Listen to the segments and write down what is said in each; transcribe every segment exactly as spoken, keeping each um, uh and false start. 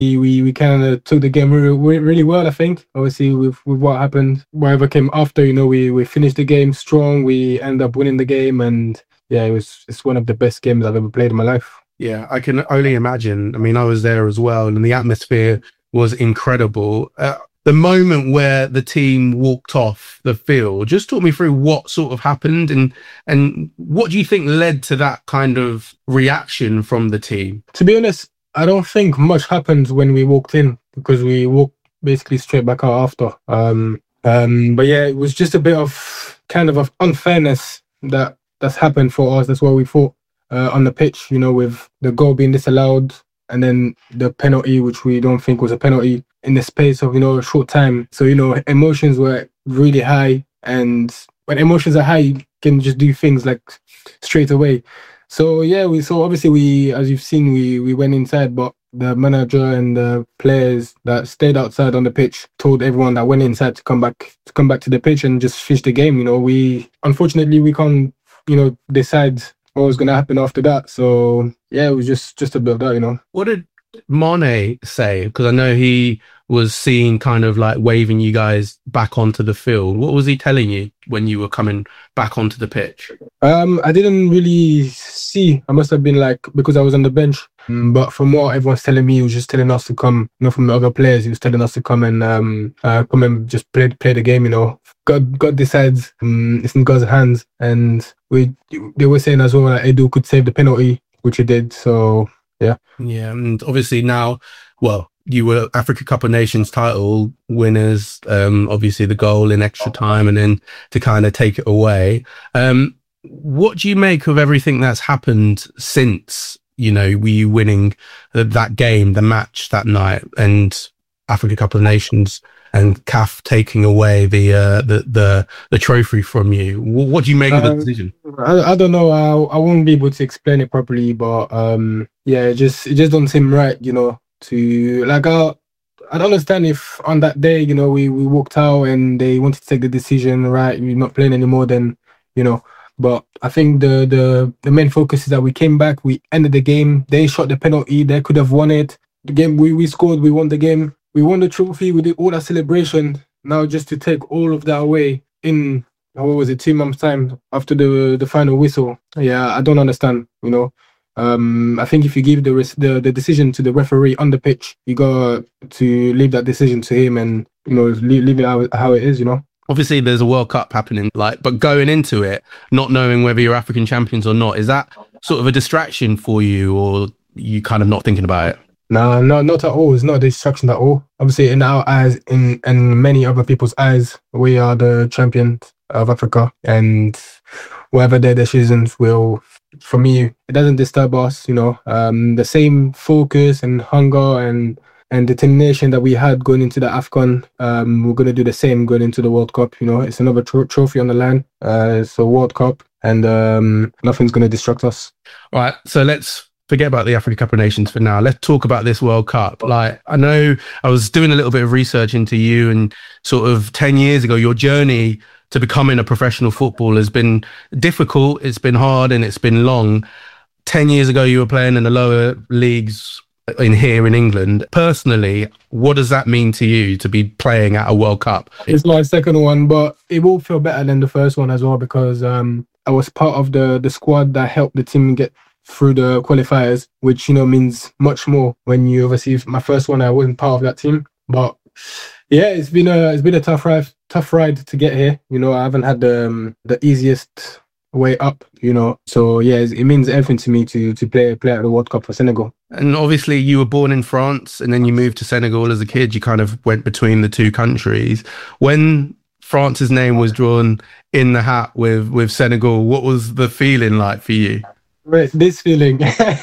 We we, we kind of took the game really, really well, I think. Obviously, with, with what happened, whatever came after, you know, we, we finished the game strong. We end up winning the game, and yeah, it was it's one of the best games I've ever played in my life. Yeah, I can only imagine. I mean, I was there as well, and the atmosphere was incredible. Uh, the moment where the team walked off the field, just talk me through what sort of happened, and and what do you think led to that kind of reaction from the team? To be honest, I don't think much happened when we walked in, because we walked basically straight back out after. Um, um, but yeah, it was just a bit of kind of, of unfairness that that's happened for us. That's what we thought uh, on the pitch, you know, with the goal being disallowed, and then the penalty, which we don't think was a penalty, in the space of, you know, a short time. So, you know, emotions were really high, and when emotions are high, you can just do things like straight away. So yeah, we so obviously we, as you've seen, we we went inside, but the manager and the players that stayed outside on the pitch told everyone that went inside to come back to come back to the pitch and just finish the game. You know, we unfortunately we can't, you know, decide what was going to happen after that. So yeah, it was just just a bit of that, you know. What did Mane say? Because I know he was seen kind of like waving you guys back onto the field. What was he telling you when you were coming back onto the pitch? Um, I didn't really see. I must have been like, because I was on the bench. Um, but from what everyone's telling me, he was just telling us to come. You know, from the other players, he was telling us to come and um, uh, come and just play play the game. You know, God God decides. Um, it's in God's hands, and we they were saying as well that Edu could save the penalty, which he did. So yeah, yeah, and obviously now, well, you were Africa Cup of Nations title winners, um, obviously the goal in extra time, and then to kind of take it away. Um, what do you make of everything that's happened since, you know, were you winning that game, the match that night, and Africa Cup of Nations and C A F taking away the uh, the, the the trophy from you? What do you make uh, of the decision? I, I don't know. I I won't be able to explain it properly, but um, yeah, it just it just doesn't seem right, you know. To like, uh, I don't understand if on that day, you know, we, we walked out and they wanted to take the decision, right, we're not playing anymore, then, you know. But I think the the the main focus is that we came back, we ended the game. They shot the penalty, they could have won it. The game we, we scored, we won the game, we won the trophy, we did all that celebration. Now just to take all of that away in, what was it, two months time after the the final whistle. Yeah, I don't understand, you know. Um, I think if you give the, the the decision to the referee on the pitch, you got to leave that decision to him, and, you know, leave, leave it how, how it is, you know. Obviously, there's a World Cup happening, like, but going into it, not knowing whether you're African champions or not, is that sort of a distraction for you, or you kind of not thinking about it? No, no, not at all. It's not a distraction at all. Obviously, in our eyes, in and many other people's eyes, we are the champions of Africa, and whatever their decisions will, for me, it doesn't disturb us, you know. Um, the same focus and hunger and and determination that we had going into the AFCON, um, we're going to do the same going into the World Cup, you know. It's another tro- trophy on the line. Uh, it's a World Cup, and um, nothing's going to distract us. All right, so let's forget about the Africa Cup of Nations for now. Let's talk about this World Cup. Like, I know I was doing a little bit of research into you, and sort of ten years ago, your journey to becoming a professional footballer has been difficult, it's been hard, and it's been long. ten years ago, you were playing in the lower leagues in here in England. Personally, what does that mean to you to be playing at a World Cup? It's my second one, but it will feel better than the first one as well, because um, I was part of the, the squad that helped the team get through the qualifiers, which, you know, means much more when you obviously, my first one, I wasn't part of that team. But yeah, it's been a it's been a tough ride, tough ride to get here. You know, I haven't had the um, the easiest way up, you know. So yeah, it means everything to me to to play play at the World Cup for Senegal. And obviously, you were born in France, and then you moved to Senegal as a kid. You kind of went between the two countries. When France's name was drawn in the hat with with Senegal, what was the feeling like for you? Right, this feeling,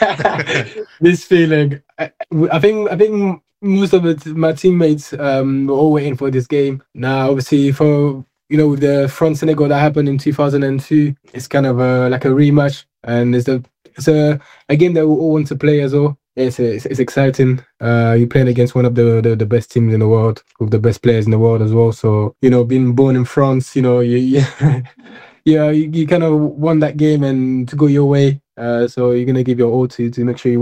this feeling. I, I think I think. Most of it, my teammates um, were all waiting for this game. Now, obviously, for, you know, with the France Senegal that happened in two thousand two, it's kind of a, like a rematch, and it's a it's a, a game that we all want to play as well. It's it's, it's exciting. Uh, you're playing against one of the, the, the best teams in the world, with the best players in the world as well. So, you know, being born in France, you know, you you, yeah, you, you kind of won that game and to go your way. Uh, so you're gonna give your all to to make sure you win it.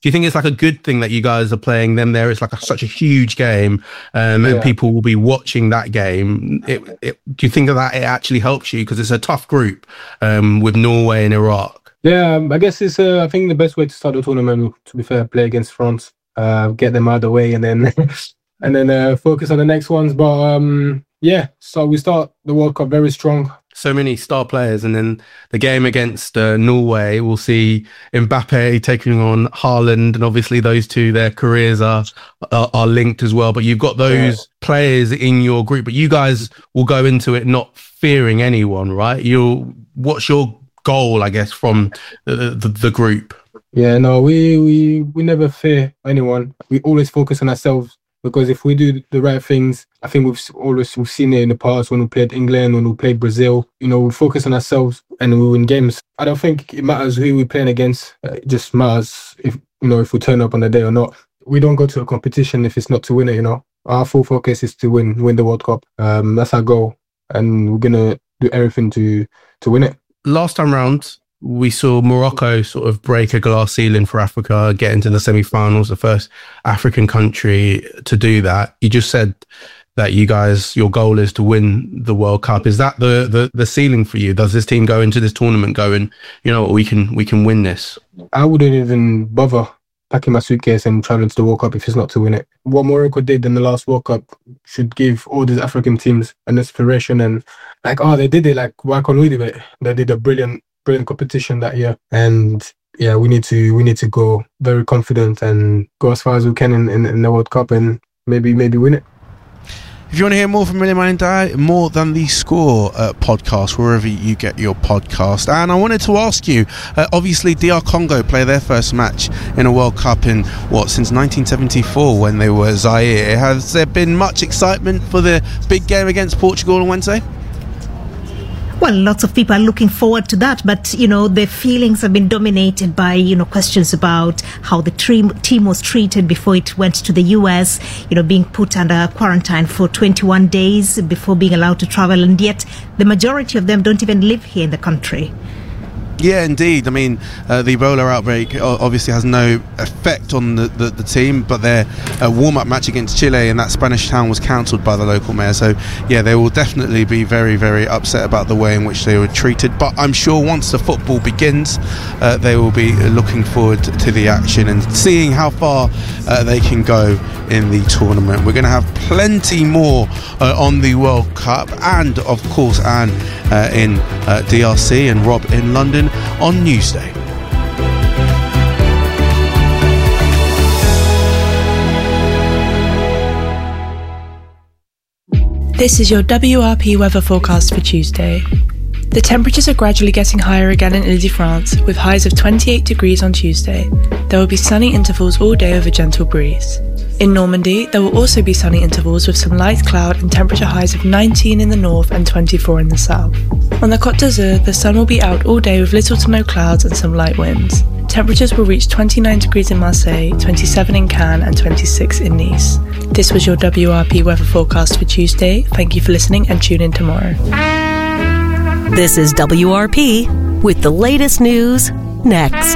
Do you think it's like a good thing that you guys are playing them there? It's like a, such a huge game, um, and Yeah. people will be watching that game. It, it, do you think that it actually helps you? Because it's a tough group um, with Norway and Iraq. Yeah, um, I guess it's. Uh, I think the best way to start the tournament, to be fair, play against France, uh, get them out of the way, and then and then uh, focus on the next ones. But um, yeah, so we start the World Cup very strong. So many star players, and then the game against uh, Norway, we'll see Mbappe taking on Haaland, and obviously those two, their careers are are, are linked as well. But you've got those yeah. players in your group, but you guys will go into it not fearing anyone, right? You, what's your goal, I guess, from the, the, the group? Yeah, no, we we we never fear anyone. We always focus on ourselves. Because if we do the right things, I think we've always we've seen it in the past when we played England, when we played Brazil. You know, we focus on ourselves and we win games. I don't think it matters who we're playing against. It just matters if you know if we turn up on the day or not. We don't go to a competition if it's not to win it. You know, our full focus is to win, win the World Cup. Um, that's our goal, and we're gonna do everything to to win it. Last time round, we saw Morocco sort of break a glass ceiling for Africa, get into the semi-finals, the first African country to do that. You just said that you guys, your goal is to win the World Cup. Is that the, the, the ceiling for you? Does this team go into this tournament going, you know what, we can we can win this? I wouldn't even bother packing my suitcase and traveling to the World Cup if it's not to win it. What Morocco did in the last World Cup should give all these African teams an inspiration and like, oh, they did it, like, why can't we do it? They did a brilliant brilliant competition that year, and yeah, we need to we need to go very confident and go as far as we can in, in, in the World Cup and maybe maybe win it. If you want to hear more from Iliman Ndiaye, more than the Score uh, podcast, wherever you get your podcast. And I wanted to ask you, uh, obviously D R Congo play their first match in a World Cup in, what, since nineteen seventy-four when they were Zaire. Has there been much excitement for the big game against Portugal on Wednesday? Well, lots of people are looking forward to that, but, you know, the feelings have been dominated by, you know, questions about how the team, team was treated before it went to the U S, you know, being put under quarantine for twenty-one days before being allowed to travel, and yet the majority of them don't even live here in the country. Yeah, indeed. I mean, uh, the Ebola outbreak obviously has no effect on the, the, the team, but their uh, warm-up match against Chile in that Spanish town was cancelled by the local mayor. So, yeah, they will definitely be very, very upset about the way in which they were treated. But I'm sure once the football begins, uh, they will be looking forward to the action and seeing how far uh, they can go in the tournament. We're going to have plenty more uh, on the World Cup and, of course, Anne uh, in uh, D R C and Rob in London on Newsday. This is your W R P weather forecast for Tuesday. The temperatures are gradually getting higher again in Ile-de-France, with highs of twenty-eight degrees on Tuesday. There will be sunny intervals all day with a gentle breeze. In Normandy, there will also be sunny intervals with some light cloud and temperature highs of nineteen in the north and twenty-four in the south. On the Côte d'Azur, the sun will be out all day with little to no clouds and some light winds. Temperatures will reach twenty-nine degrees in Marseille, twenty-seven in Cannes and twenty-six in Nice. This was your W R P weather forecast for Tuesday. Thank you for listening and tune in tomorrow. This is W R P with the latest news next.